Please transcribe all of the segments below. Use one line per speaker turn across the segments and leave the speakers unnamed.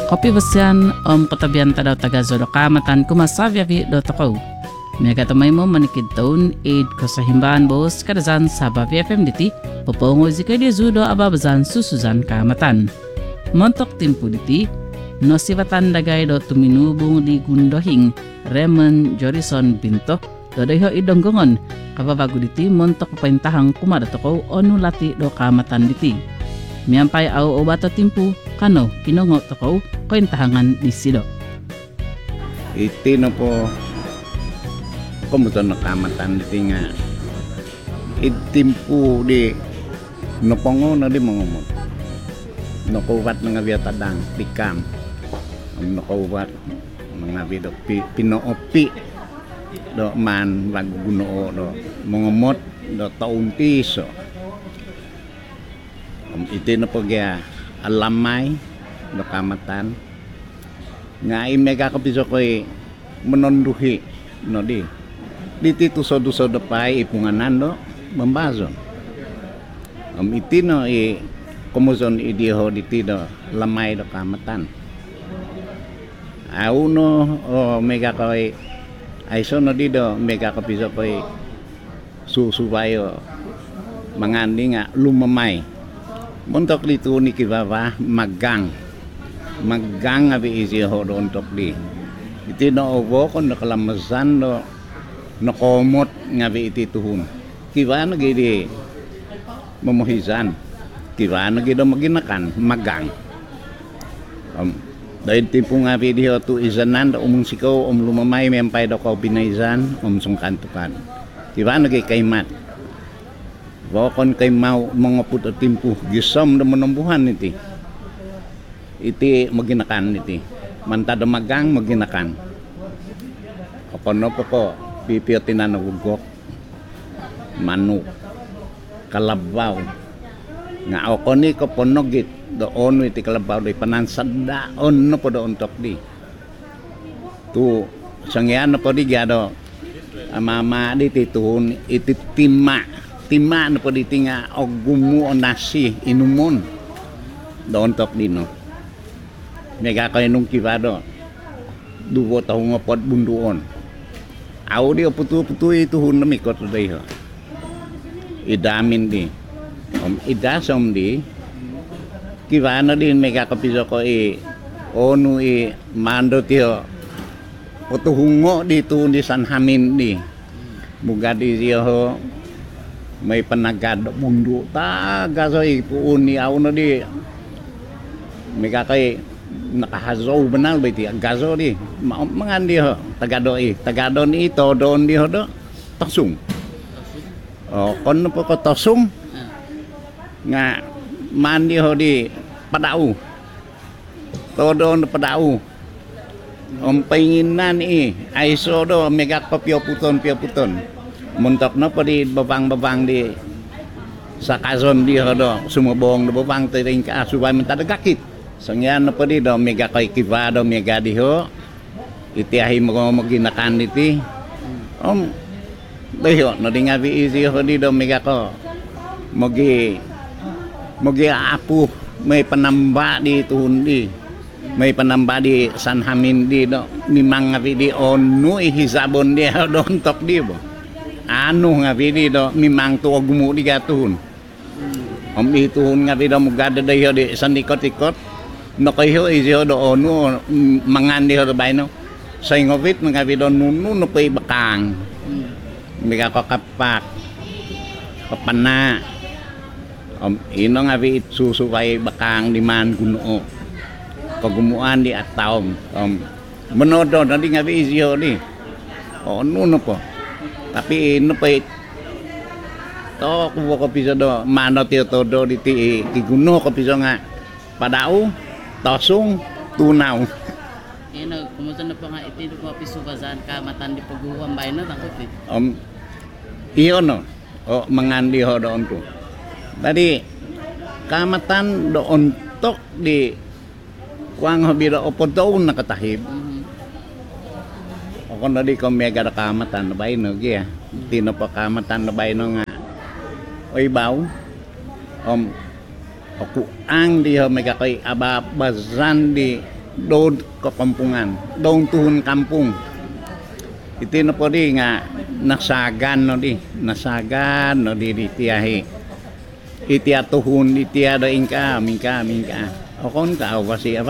Kopi basian katabian tadaw taga Zodo Kamatan kumasavya vi do toko. Mega tamay mo manikid taon aid ko sa himbaan bos kadazan sa Bavi FM diti popongo zika di Zudo ababazan susuzan Kamatan. Montok timpu diti no sivatan dagay do tuminubong di gundohing Raymond Jorison Binto do dayho idonggongon kababago diti montok paintahang kumada toko onu lati do Kamatan diti. Miampay au obato timpu kano kinongo toko kwentahangan di sido.
Iti na po kumuto na Kamatan diti nga itimpu di napongo na di mga mo nakuwat nga biyatadang tikam nakuwat mga bidok pinoopi do man bagugunoo do mga mot do taon piso iti na po kaya alamay do Kamatan nga imega kapiso ko'y menonduhi no di diti tusod-usod pay ipunganan do mambazo iti no kumuson idiho diti do lamay do Kamatan auno mega ko'y ay so no di do mega kapiso ko'y susubayo mangandi nga lumamay montok dito ni kibaba maggang nga biisi ho doon tok di iti no obo kon nakalamasan no nakomot nga iti tuhon kiba nagidi mamuhisan kiba nagidi maginakan maggang dahil tipo nga video to isanan umong sikaw lumamay mempay do ko binaisan sungkantukan kiba nagay kaymat bokon kay mau mga puto timpu gisom na manambuhan iti maginakan mantada magang maginakan kapono po ko pipio tinanagugok manok kalabaw nga ako ni ko ponogit doon iti kalabaw do panansadaon no po doon tok di tu sangyan no po di gado mama di tuhun iti tima no po di nga og gumu nasi inumon doon tok di no mega kayo nung kibado duwo taho nga pod bunduon aw di putu ituhun na mikot day ho idamin di idasom di kibano din mega kapiso ko onu mando tiyo putuhungo dito di sanhamin di muga di ho may panagad mundo taga so ipuun ni aw no di mega kay nakahazo banal baiti agazo di mangan di ho tagado ni doon di ho do tosung kon po ko tosung nga mandi ho di padau todon padau painginan ay so do mega ko pio puton muntok na pa di babang di sa kazon di ho do sumubong do babang tering ka subay mentadagakit sangyan na pa di do mega kay kivado mega di ho itiahi mo maginakan iti dayo no di nga bi easy ho di do mega ko mogi apu may panamba di tuhun di may panamba di sanhamin di do mimang nga di onu ihisabon di ho don tok di bo ano nga di do mimang tuog mo di gatuhun ituhun nga di do mugada dayo di sanikot-ikot no kayo isyo do onu mangan di ho bay no sa ingobit mga video nunu no pay bakang mega ko kapak papana ino nga vi susubay bakang di man gunoo kagumuan di ataom menodo na di nga vi isyo di onu no po tapi ino pay to ko ko piso do mano tiyo todo di ti guno ko piso nga padao tosong tunaw
kumusta na pa nga iti ko pisubazan Kamatan di paguwang bay na takot
iyo no mangandi ho doon ko tadi Kamatan doon tok di kuang habira opo doon nakatahib o kung di ko mega da Kamatan na bay no giya tino pa Kamatan na bay no nga oy baw aku ang di ho mega kay ababazan di doon kakampungan, doon tuhon kampung. Iti na po di nga nasagan no di tiyahi. Iti atuhun iti ada ingka mingka. Okon ka awasi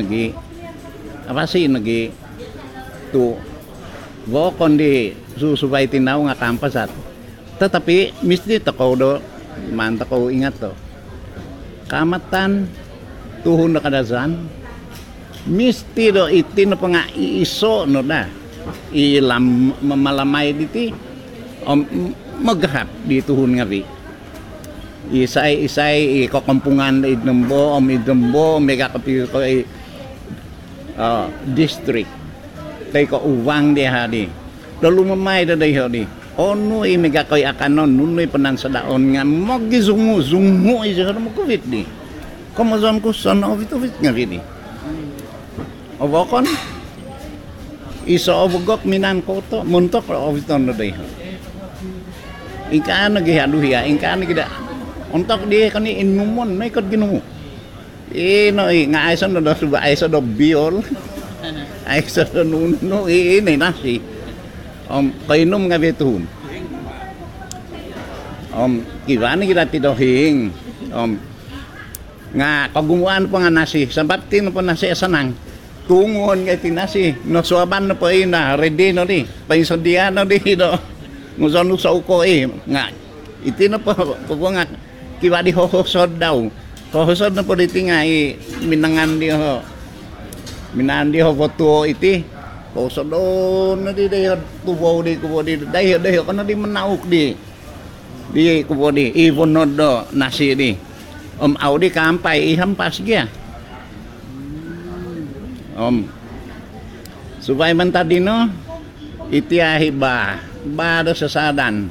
nagi tu wokon di susubay tinaw nga kampasat. Tetapi misti takaw do man takaw ingat to. Kamatan tuhon na kadazan misti do iti na pa nga iiso no da ilam mamalamay diti maghap di tuhon nga vi isay ikakampungan idnombo mega kapil ko district tay ko uwang di hadi do lumamay da day hadi ono mega koy akanon nunoy panan sa daon nga magizungo isa mo covid di kamazon ko son of it nga vi Ovokon iso ovogok minan koto muntok oviton no day. Ingka nagihaduhiya ingka nagida. Untok di kani inumon nay kod ginumo. No nga ayso no do suba ayso do biol. Ayso do nuno nay nasi. Kainom nga betun. Kiwani kita tidohing. Nga kagumuan pa nga nasi sabat tin pa nasi sanang. Tungon nga tinasi no suaban na po na ready no di painsandian no di do nguson sa uko nga iti na po nga kiwadi hohosod daw hohosod na po diti nga minangan di ho voto iti hohosod na di dayo tubo di kubo di dayo kana di manauk di kubo di ibonod do nasi di audi kampay ihampas gya subay man tadi no itiahi ba do sa sadan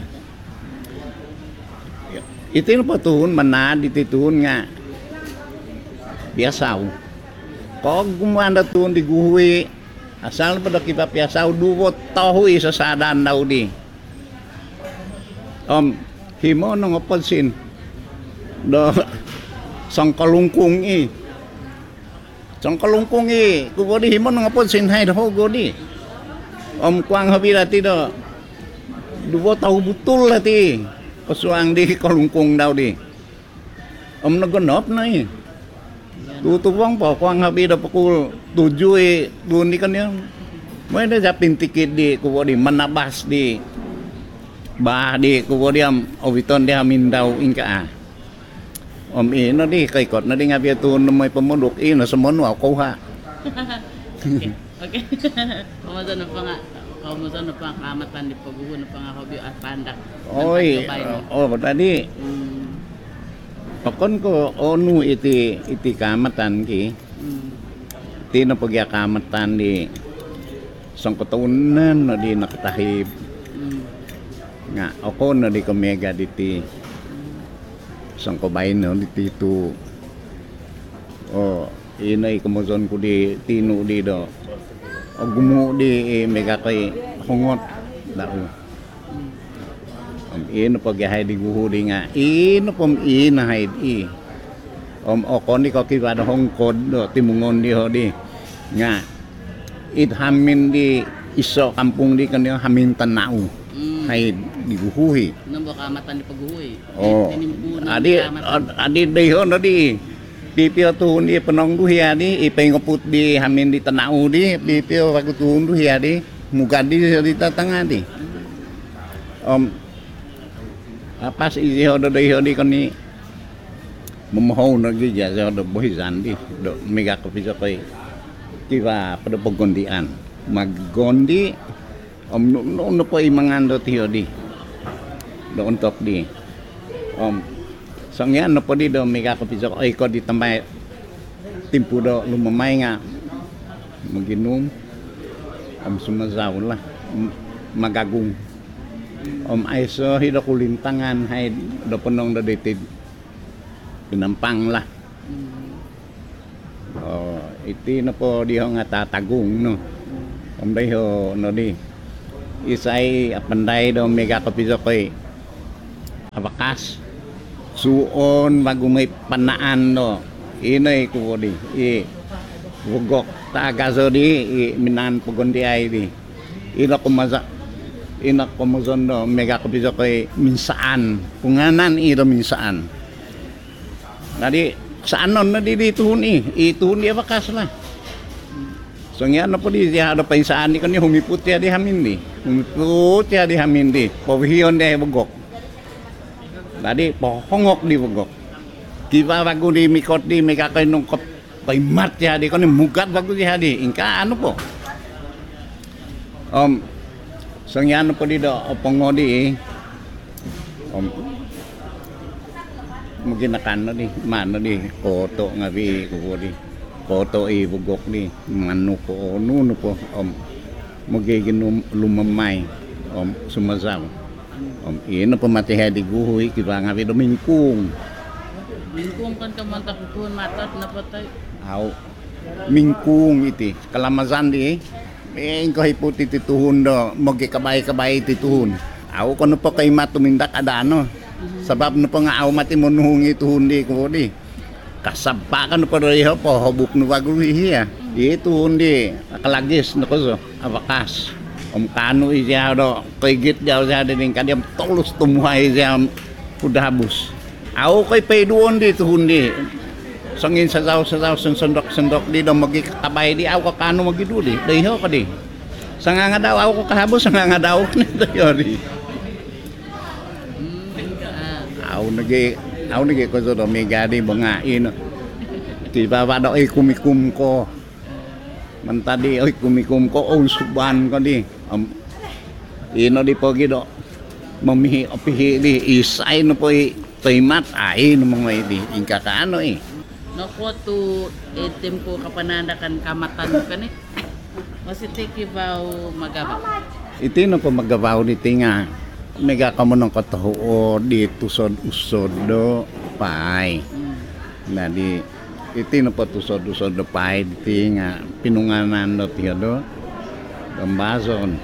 iti no po tuhon manad iti tuhon nga biasaw kog gumanda tuhon di guhui asal pa do kipa piasaw duwot tahoy sa sadan daw di himo nung opalsin do sang kalungkung Sang kalungkung kubodi himon nga po sinhay ho godi. Kuang habila ti do. Duwo tahu butul lati. Pasuang di kalungkung daw di. Nagonop na Tutubang po kuang habila pakul 7 duni kan yang. Mo na japin tikit di kubodi manabas di. Bah di kubodi oviton di amin daw inka. Ino di kay kot na di nga biatun na may pamulok ino sa mono ako ha.
Okay. Kamusta na pa kamatan di pagguho na pa nga hobi at pandak.
Oy. Tadi. Pakon ko onu iti kamatan ki. Ti na pagya kamatan di sangkotaunan na di nakatahib. Nga ako na di komega diti sang kabayin no dito inay kumazon ko di tino di do gumu di mega kay hungot dao ino pagyahay di guhudi nga ino pom inahay di okon di ko kiwada hongkod do timungon di ho di nga ithamin di iso kampung di kanyo hamin tanao hay diguhuhi
nang baka matan di paghuhi
adi deho no di pipio tuhun di penongduhi adi ipengoput di hamin di tanao di pipio pagutuhun duhi adi mugadi di tatanga di apas iho do deho di kani memohon lagi jasa do bohizan di do mega kopisa kay tiba pada paggondian maggondi no po imangando tiyo di doon top di sangyan no po di do mega kapisa ko ay ko di tambay timpu do lumamay nga maginom sumazaw la magagung ay so hido kulintangan hay do ponong do ditid pinampang la iti na po di ho nga tatagung no dayo no di isay apanday do mega kapiso koy abakas suon bagumay panaan no inay ko di Bugok tagazo di minan pugondi ay di. Ina kumazon do mega kapiso koy minsaan. Punganan iro minsaan. Nadi saan non na dituhun ituhun di wakas lah. So nga na po di siya ada paisaan di kani humiput ya di hamin di. Humiput ya di hamin di. Pohiyon di bugok. Tadi pohongok di bugok. Kiba bagu di mikot di mega koy nungkop paimat ya di kani mugat bagu di hadi. Ingka anu po. So nga na po di do pongodi mungkin akan di mana di koto ngabi ko di koto bugok di manu ko nuno po magiging lumamay sumasaw ino po matiha di guhoy kiba ngabi do mingkung
kan kamanta kukun matat na patay.
aw mingkung iti kalamasan di ko hiputi tituhun do magikabay-kabay tituhun aw kono po kay matumindak adano sabab no po nga aw mati monuhungi tuhun di ko di kasabpa ka no po riho po hobuk no waguhi ya ituhun di akalagis no ko so abakas kano isya do kay git daw sa din kadiam tolus tumuhay siya kudahabos aw kay payduon di tuhun di sangin sa sendok di do magikabay di aw kano magiduli dayho ka di sanga nga daw aw ko kahabos sanga nga daw nito yori aw nagi ko so do megadi bangain ti baba do ay kumikum ko man tadi ay kumikum ko on suban ko di ino di pogi do mamihi opihi di isay no po paymat ay no mga di ingka kaano
Nakuha to itim ko kapananakan kamatan ka ni. Masiti kibaw magabaw.
Iti no po magabaw di tinga. Mega kamo ng kataho di tusod-usod do pay. Na di iti no po tusod-usod do pay di tinga pinunganan do tiyo do. Gambazon.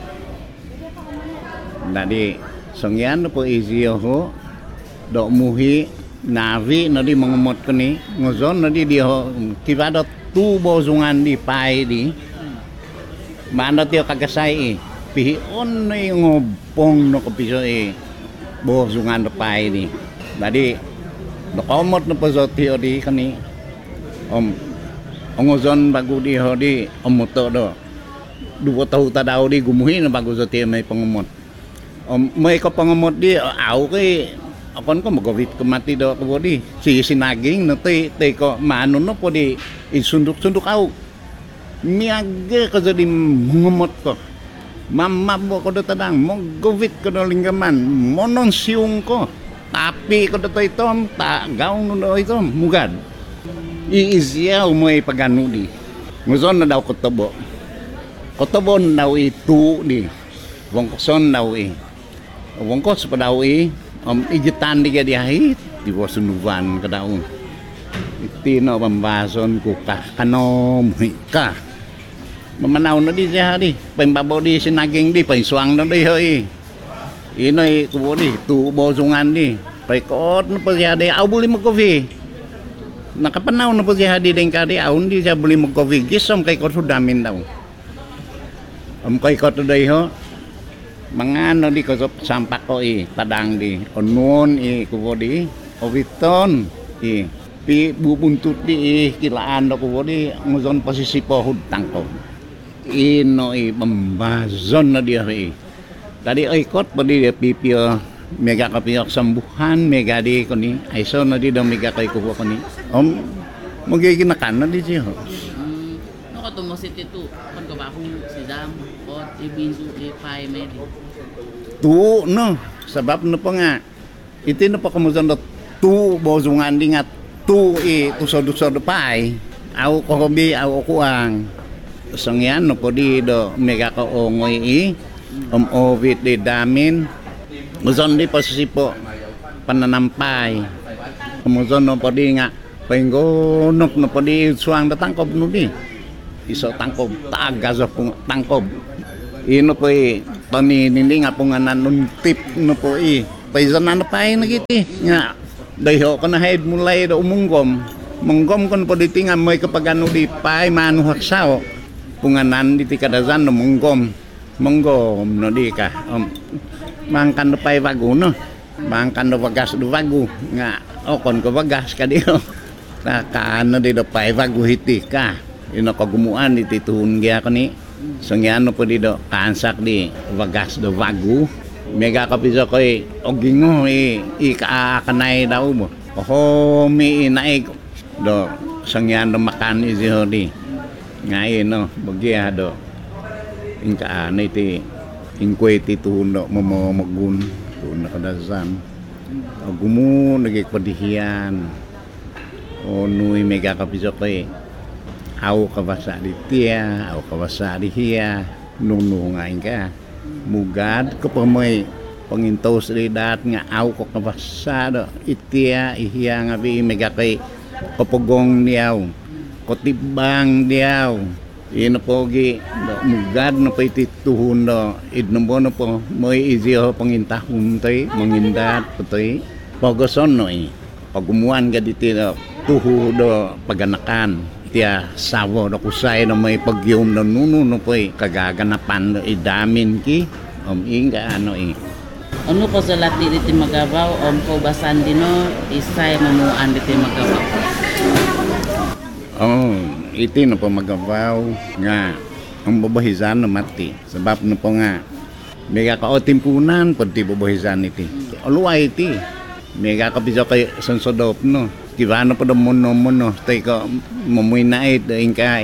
Na di songyan no po isiyo ho do muhi navi na di mangumot ko ni ngozon na di ho kibado tubo zungan di pai di mano tiyo kagasay pihion na yung pong no kapiso bo zungan do pai di dadi do komot no po tiyo di kani ngozon bagu di ho di omoto do duwo tahu ta daw di gumuhin na bagu tiyo may pangumot may ko pangumot di aw kay akon ko magawit ko mati do ko di sinaging no tay ko maano no po di isunduk-sunduk aw miage ko di ngumot ko mamabo ko do tadang magawit ko do linggaman monon siung ko tapi ko do itom tagaw no ito mugad iisyaw mo pagano di nguzon na daw kotobo daw itu di wongkoson daw wongkos pa daw igitan di gadiahit di wasunuvan kadaon itino pambason ko kanom ka mamanaw na di siya di pambabaw di sinaging di paisuang na di hoy inoy kubo di tubo sungan di paikot na po siya di aw buli mo kopi nakapanaw na po siya di din ka di aw hindi siya buli mo kopi gisom kay kot sudamin daw kay kot na di ho mga ano di ko sampak ko tadang di onon kubo di oviton pi bubuntut di kilaan do kubo di nguzon posisipo hudtang ko ino pambazon na di tadi kot pa di pipio mega kapiyok sambuhan mega di ko ni aiso na di daw mega kay kubo ko ni magiging nakan na di siya
no katumo si titu kon ko ba si dam o ibinsu ipay medi
tu no sabab no pa nga iti no pa kamuzon do tu bozungan di nga tu tusod-usod pay aw ko hobi aw kuang sangyan no po di do mega ko ongoy ovit di damin muzon di pasisipo pananampay muzon no po di nga penggonok no po di suang datangkob no di iso tangkob tagazo pong tangkob ino po paninili nga po nga nanuntip no po paisan na napay na giti nga dayho ko na head mulay do umunggom Menggom kon po ditingan moy kapag ano di pay manu haksao. Punganan di tikadazan no menggom. Menggom no di ka. Mangkan do pay wagu no. Mangkan do wagas do wagu nga okon ko wagas ka dio. Kaano di do pay wagu hiti ka. Ino kagumuan di tituhun gya ko ni. Sangyano po di do kansak di wagas do wagu. Mega kapiso ko ogingo ikaakanay daw mo. Oh, mi inaig do sangyan do makan izi hodi. Ngai no bagya do. Ingka ani ti ingkwe ti tuno mo magun tuno kadazan. Agumu nagik padihian. O nui mega kapiso ko au kawasa di tia, au kawasa di hia, nunu ngain ka. Mugad ko pamoy pangintos ridat nga au ko kabasa do itia ihia nga bi mega kay kapugong diaw kotibang diaw ino pogi do mugad no pay tituhon do idnombo no po moy izio pangintahon tay mangindat patoy pogoson no pagumuan ga diti do tuhu do paganakan tia sawo do kusay no may pagyum no nuno no poy kagaganapan do idamin ki inga ano
Ano ko sa lati diti magabaw ko basan dino isay mamuan diti magabaw.
Iti no po magabaw nga ang babahisan no mati sebab no po nga mega ka timpunan pati babahisan iti. Oluay iti mega ka biso kay sonsodop no. Kivano po do mono tay ko mamuy na inka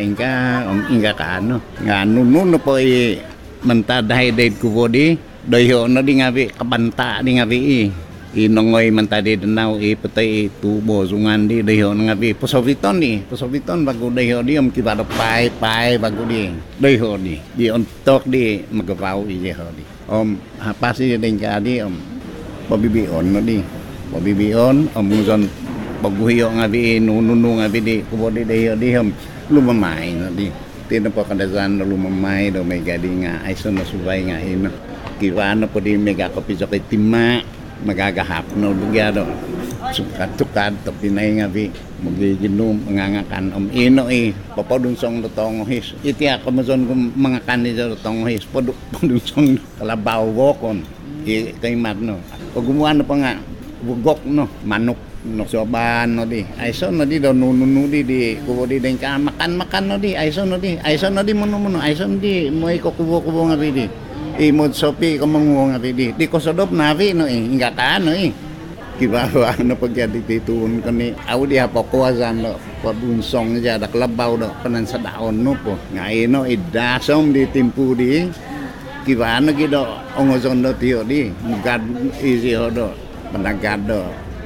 ka ano nga nuno po mantadahay date ko po di doyo no di nga bi kabanta di nga bi inongoy mantadi danaw patay tubo sungan di doyo nga bi posoviton bago doyo di kibado pay bago di doyo di ontok di magapaw di di hapasi din ka di pabibion no di pabibion muson paguhiyo nga bi nununo nga bi di kubo di doyo di lumamay no di tino po kadazan na lumamay daw may galing nga ay so nasubay nga ino kiwano po di mega kapiso kay tima magagahap no lugyado sukat to pinay nga bi magiginom ngangakan ino papadunsong dotong his iti ako mazon mga kandido dotong his padunsong kalabaw wokon kay matno pag gumawa pa nga bugok no manok no soban no di ay so no di do nunu di kubo di den ka makan no di ay so no di mono ay so di moy ko kubo nga di imod sopi ko manguo nga di ko sodop navi no inga ka no kibawa no pagyadi tituon kani aw di hapo kuwasan no pabunsong ja dak labaw do panan sa daon no po nga ino idasom di timpu di kibawa gido ongozon do tio di mugad isi hodo panagado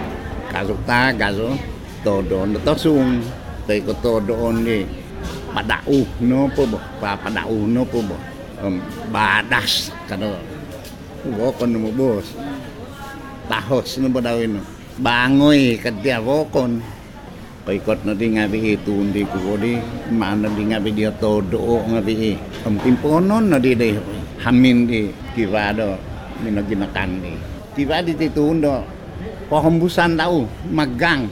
gaso todo no tosung tay ko todo ni padau no po padau no po badas kano wokon mo boss tahos no badawin no bangoy kadya wokon paikot na di nga bi itun di ko di mana di nga bi dia todo nga bi timponon na di day hamin di kivado minaginakan di kiva di titun do pahembusan tau magang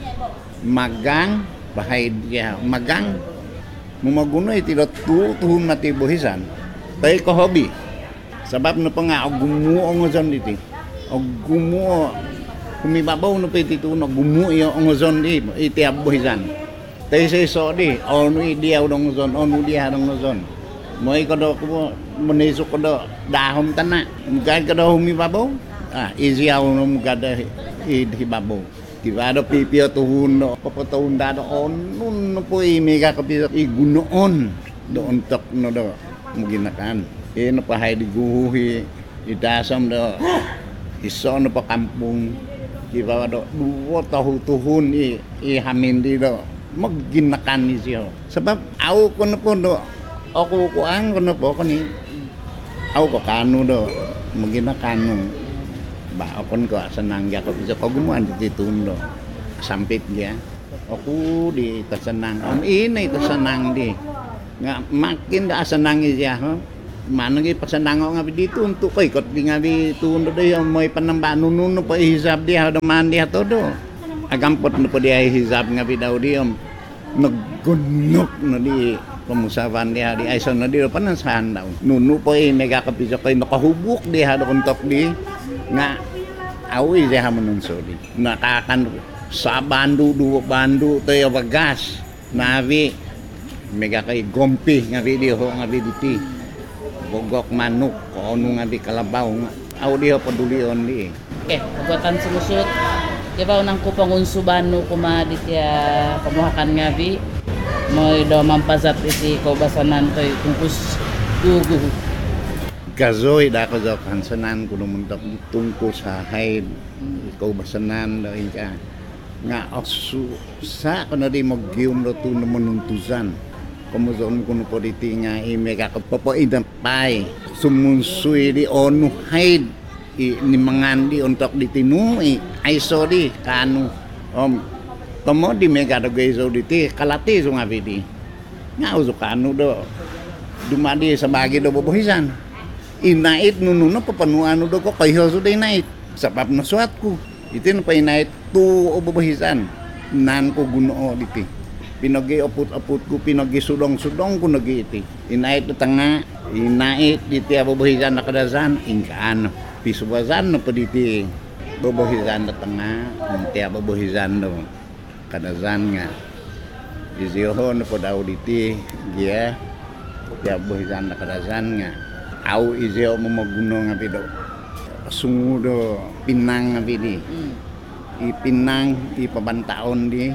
bahay dia magang mumagunoy tilo tuhun mati buhisan tay ko hobi sabab no pa nga gumuo ngozon diti gumuo kumibabaw no piti tuno gumuo yo ngozon di iti buhisan tay so di onu diaw dong ngozon moy ko do ko menisuk ko do dahom tana mugad ko do humibabaw iziaw no mugad hibabaw kibado pipio tuhun no papatawon dado nun no po mega kapisa igunoon doon tok no do muginakan no pahay di guhi idasam do iso no pa kampung kibado duwo tuhun hamin di do maginakan ni siya sebab aw ko no po do ako kuang ko no po kani aw ko kanu do maginakan no ba akon ko senang ya ko bisa kagumuan di tundo sampit dia aku di tersenang ini tersenang di nga makin da senang dia mana gi pasenang nga dito untuk ko ikot di nga tundo day moy panamba nuno pa hisab dia do man dia todo agampot na po di ay hizab nga bidaw di naggunok na di pamusavan di di ay na di panansahan daw nuno po mega kapiso kay nakahubok di hado kontok di nga awi di hamon so di nakakan sa bandu tayo bagas navi mega kay gompi nga video ho nga viditi bogok manok kono nga di kalabaw nga audio padulion di pagwatan sumusut Kibaw nang kupang unsubano kumadit ya kamuhakan nga bi mo do mampasat iti ko basanan toy tungkus dugo gazoy da ko sa kansanan ko numuntak tungkus sa haid ko basanan do ka nga asu sa kono di magyum do tu namununtusan kumuzon kuno po diti nga imega ko popo idapay sumunsuy di onu haid ni mangandi untuk ditinui ay sorry kanu tomo di mega do gezo diti kalati sunga vidi nga uso kanu do dumadi sa bagi do bobohisan inait nununo papanuano do ko kayo so day night sabab na suatku itin pa inait tu bobohisan nan ko gunoo diti pinagi aput-aput ko pinagi sudong-sudong ko nagi iti inait do tanga inait diti bobohisan nakadasan ingkaan pisubazan no pediti bobohizan na tanga tiya bobohizan no kadazan nga izioho no podaw diti dia tiya bobohizan na kadazan nga au izio mo maguno nga bido sungudo pinang nga bidi ipinang ipabantaon di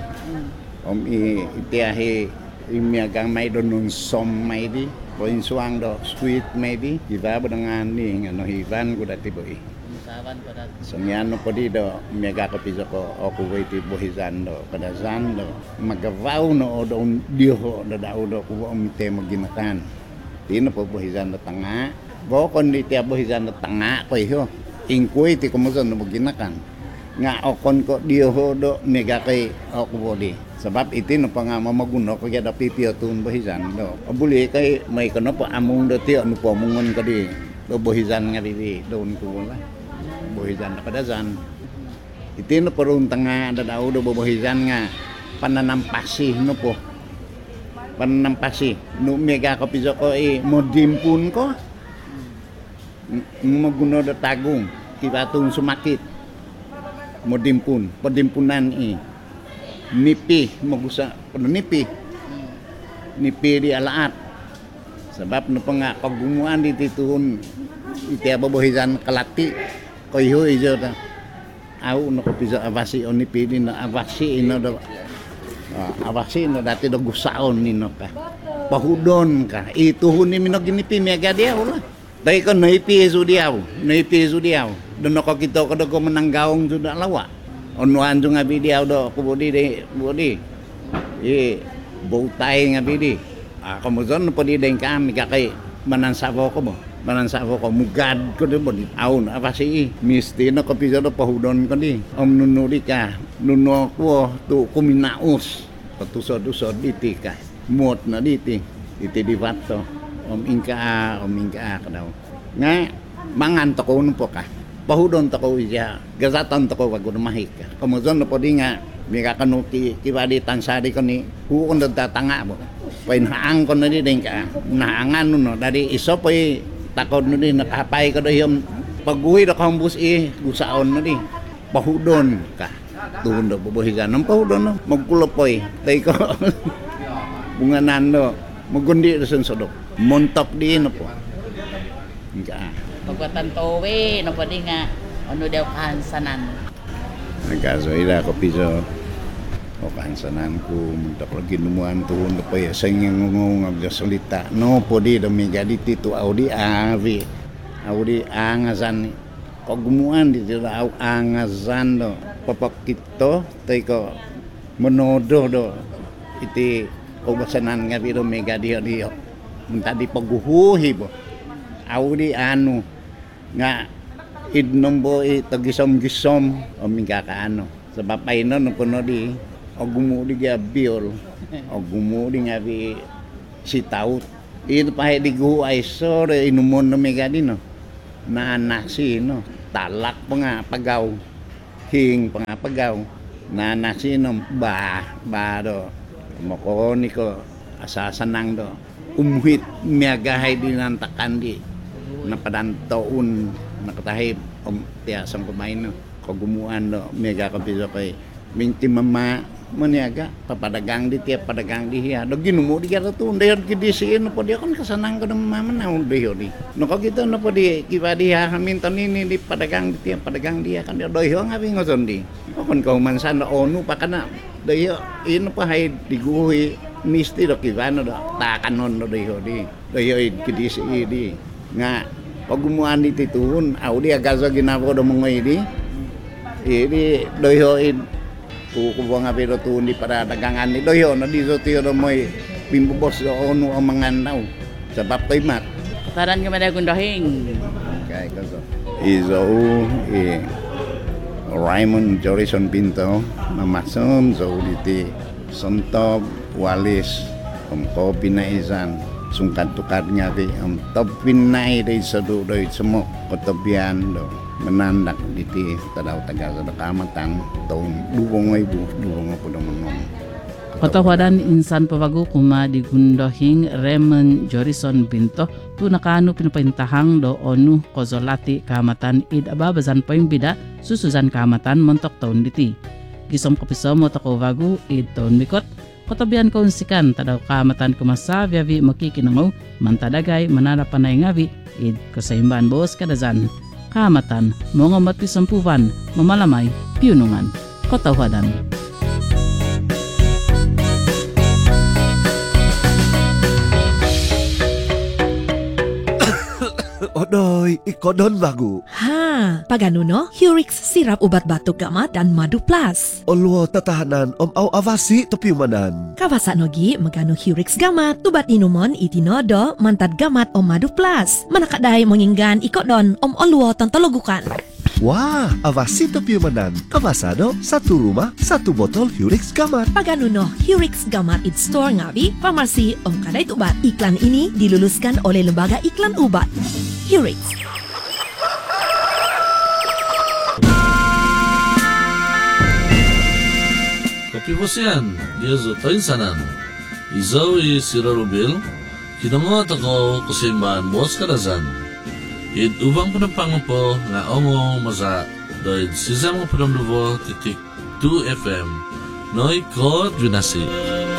itiahi imiagang may do nun som may di poin suang do sweet maybe iba dengan ni ngano hiban ko dati boy saban ko dati sungyan no podi do mega kapiso ko ako way ti bohizan do kadazan do magavaw no do diho do daw do ko umite maginakan tino po bohizan do tanga bo kon di ti bohizan do tanga ko iho ingkoy ti kumuzon no maginakan nga okon ko diho do mega kay ako bodi sebab itu no panga mamaguno ko kada pipio tun bohizan do abuli kay may kono pa among do ti ano po mungon ka di do bohizan nga di don ko la bohizan na kadazan itu no parun tanga da daw do bohizan nga pananampasi no po pananampasi no mega ko piso ko modimpun ko maguno do tagung kibatong sumakit modimpun podimpunan nipi magusa penuh nipi di alaat sebab nu penga kagumuan di tituhun iti bobohizan kalati koyho ijo ta au no kopisa avasi nipi di na avasi ino do avasi no dati do gusaon nino ka pahudon ka ituhun ni minog nipi mega dia ulah dai ko naipi sudiaw do no ko kito ko do menanggaong sudah lawa onuan jo nga bidiaw do ko bodi botay nga bidi kamuzon po di den kami kakay manansavo ko mugad ko do bodi aun apa si misti no ko piso do pahudon ko di nunuri ka nuno ko tu kuminaus patusod-usod diti ka mot na diti di vato ingka ka daw nga mangan to ko po ka pahudon to ko iya gazatan to ko wag mahik kamuzon po di nga mika kanuki kibadi tansari ko ni huon do tatanga mo pain haang ko na di den ka naangan no dari iso po takod no di nakapay ko do yung pagguhi do kambus gusaon no di pahudon ka tuhon do bubuhigan ng pahudon no magkulopoy tay ko bunganan do magundi do sensodok montok di no po
pagwatan towe no pwede nga ano daw kahansanan
nagkasoila ko piso o kahansanan ko muntak lagi numuan tuhon do pa sang ngungong agsalita no pwede do miga diti to audi angazan pagumuan dito daw angazan do papakito tay ko monodo do iti pagbasanan nga biro miga dio munta di paguhuhi po audi ano nga idnombo tagisom-gisom o mingka kaano sebab ay no kuno di ogumudi gabiol ogumudi nga bi si taut ito pa di gu ay sore inumon no megadi no na nasi no talak pa nga pagaw hing pa nga pagaw na nasinom ba do moko ni ko asasanang do umuhit miagahay din ang takandi na padantaon nakatahib tiasang pamain no kagumuan do miaga kapiso kay minti mama maniaga papadagang di tiap padagang di hiya do ginumo di kata tu ndayod kidisiin no po di kon kasanang ko ng mama na undayo di no ko kita no po di kiba di ha minton ini di padagang di tiap padagang dia kan do hiyo ngabi ngoson di kon kaumansan no onu pa kana do hiyo ino pa hay diguhi misti do kibano do takanon do hiyo kidisi di nga pagumuan di tituhun au di agaso ginako do mongoy di ini do hiyo kukubuang api do tuhun di para dagangan ni do hiyo na di so tiyo do moy pimbubos do onu ang mangandaw sebab timat
Karan ka madagundohing.
kay kaso iso Raymond Jorison Pinto mamasum so diti Sontop Walis ko pinaisan sungkat tukar nyati top pinai dari sedu dari semua kotobian do menandak diti tadaw taga sa kamatan taon dubong po do menom
Katawadan insan pabago kuma di gundohing Raymond Jorison Pinto tu nakano pinapintahang do onu kozolati kamatan id ababazan paimbida susuzan kamatan montok taon diti. Gisom kapiso mo tako wagu id taon mikot kotabian kaunsikan tadaw kamatan kumasa viavi makikinangaw mantadagay mananapanay ngavi id kasaimban bos kadazan kamatan mga matpisampuvan mamalamay piunungan Katawadan.
Odoy, ikodon bagu.
Ha, pagano no? Hurix sirap ubat batuk gamat dan madu plus.
Olwo tatahanan au avasi topiumanan.
Kawasa nogi magano Hurix gamat, tubat inumon itinodo mantad gamat madu plus. Manakaday menginggan ikodon olwo tontologukan.
Wah, avasi topiumanan. Kawasado, satu rumah, satu botol Hurix gamat.
Pagano no? Hurix gamat it store ngabi, pharmacy kaday tubat. Iklan ini diluluskan oleh Lembaga Iklan Ubat. Hurix.
Kopi bosian, dia zotoin sanan. Izaw sira rubil, kinangot ako kusimbahan bos kadazan. Id ubang penepangopo nga ongo maza doid sisam ko penemduvo titik 2 FM. Noi ko dvinasi.